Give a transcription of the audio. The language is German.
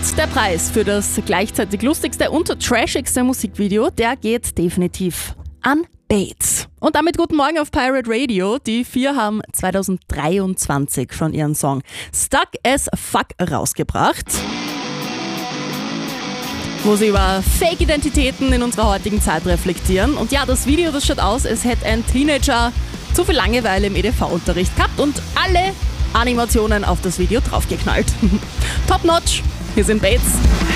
Und der Preis für das gleichzeitig lustigste und trashigste Musikvideo, der geht definitiv an Bates. Und damit guten Morgen auf Pirate Radio. Die vier haben 2023 schon ihren Song Stuck as Fuck rausgebracht, wo sie über Fake-Identitäten in unserer heutigen Zeit reflektieren. Und ja, das Video, das schaut aus, als hätte ein Teenager zu viel Langeweile im EDV-Unterricht gehabt und alle Animationen auf das Video draufgeknallt. Top notch, hier sind Bates.